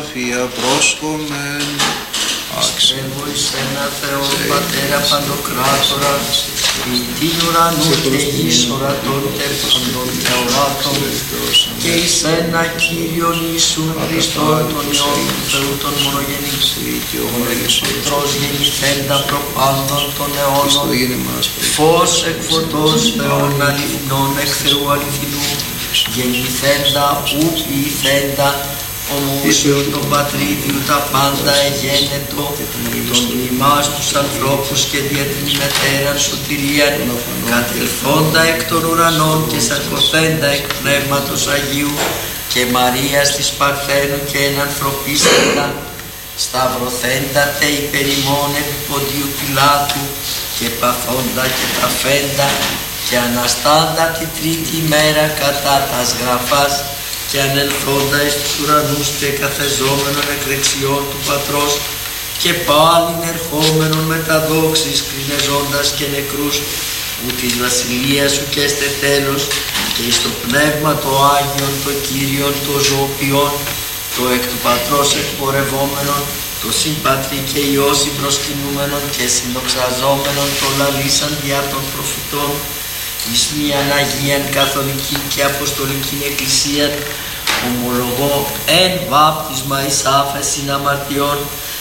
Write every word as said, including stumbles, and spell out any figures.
σοφία πρόσχομεν. Πιστεύω εις ένα Θεό Πατέρα Παντοκράτορα, την ουρανού και γης ορατών τέρπαντων και οράτων, και εις ένα Κύριον Ιησούν Χριστόν τον Υιόν του Θεού τον μονογενή, τον Πατρός γεννηθέντα προπάντων των αιώνων, φως εκ φωτός Θεών αληθινών εκ Θεού αληθινού, γεννηθέντα ου ποιηθέντα, ομοούσιο τον Πατρίδιου τα πάντα εγένετο, τον ημάς τους ανθρώπους και δια την μετέραν σωτηρίαν, κατελθόντα εκ των ουρανών και σαρκωθέντα εκ Πνεύματος Αγίου και Μαρίας της Παρθένου και ενανθρωπίσθεντα, σταυρωθέντα τε υπερ ημών επί Ποντίου Πιλάτου και παθόντα και ταφέντα και αναστάντα τη τρίτη ημέρα κατά τας γραφάς, και ανελθόντα εις τους ουρανούς και καθεζόμενον εκ δεξιών του Πατρός, και πάλιν ερχόμενον με τα δόξης κρινεζόντας και νεκρούς, που της βασιλείας σου και έστε τέλος, και εις το πνεύμα το Άγιον, το Κύριον, το ζωοποιόν, το εκ του Πατρός εκπορευόμενον, το συμπατρί και Υιό συμπροσκυνούμενον και συνδοξαζόμενον, το λαλήσαν διά των προφητών, εις μίαν Αγίαν Καθολική και Αποστολική Εκκλησία, ομολογώ εν βάπτισμα εις άφεσιν αμαρτιών